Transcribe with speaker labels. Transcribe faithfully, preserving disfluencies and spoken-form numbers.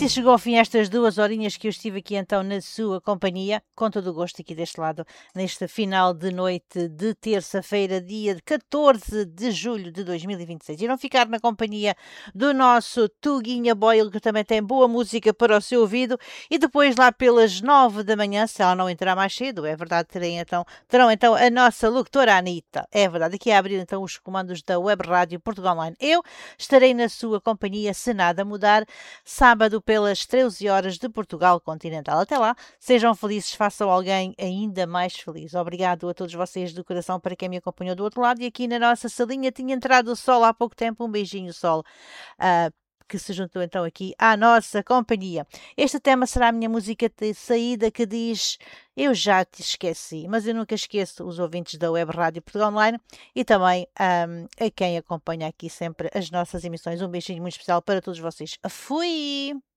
Speaker 1: chegou ao fim estas duas horinhas que eu estive aqui então na sua companhia, com todo o gosto aqui deste lado, neste final de noite de terça-feira, dia catorze de julho de dois mil e vinte e seis. E não ficar na companhia do nosso Tuguinha Boyle, que também tem boa música para o seu ouvido, e depois lá pelas nove da manhã, se ela não entrar mais cedo, é verdade, terem então, terão então a nossa locutora Anitta, é verdade, aqui a abrir então os comandos da Web Rádio Portugal Online. Eu estarei na sua companhia, se nada mudar, sábado pelas treze horas de Portugal Continental. Até lá, sejam felizes, façam alguém ainda mais feliz. Obrigado a todos vocês do coração para quem me acompanhou do outro lado. E aqui na nossa salinha tinha entrado o sol há pouco tempo. Um beijinho, sol. Uh, que se juntou então aqui à nossa companhia. Este tema será a minha música de saída, que diz: eu já te esqueci, mas eu nunca esqueço os ouvintes da Web Rádio Portugal Online e também um, a quem acompanha aqui sempre as nossas emissões. Um beijinho muito especial para todos vocês. Fui!